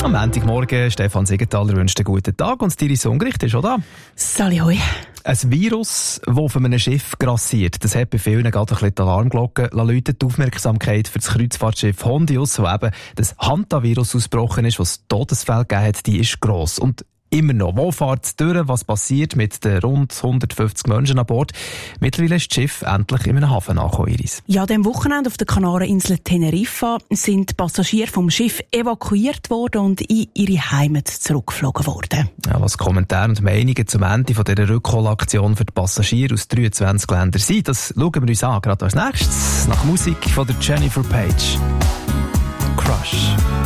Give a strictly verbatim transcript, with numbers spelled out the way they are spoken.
Am Montagmorgen, Stefan Siegenthaler wünscht einen guten Tag und Iris Ungericht ist auch da. Sali hoi. Ein Virus, das auf einem Schiff grassiert, das hat bei vielen gerade ein bisschen die Alarmglocke läuten. Die Aufmerksamkeit für das Kreuzfahrtschiff Hondius, wo eben das Hanta-Virus ausgebrochen ist, was Todesfälle gegeben hat, die ist gross. Und immer noch. Wo fährt es durch? Was passiert mit den rund hundertfünfzig Menschen an Bord? Mittlerweile ist das Schiff endlich in einem Hafen angekommen, Iris. Ja, am Wochenende auf der Kanareninsel Teneriffa sind Passagiere vom Schiff evakuiert worden und in ihre Heimat zurückgeflogen worden. Ja, was Kommentare und Meinungen zum Ende von dieser Rückholaktion für die Passagiere aus dreiundzwanzig Ländern sind, das schauen wir uns an. Gerade als nächstes nach Musik von der Jennifer Page. Crush.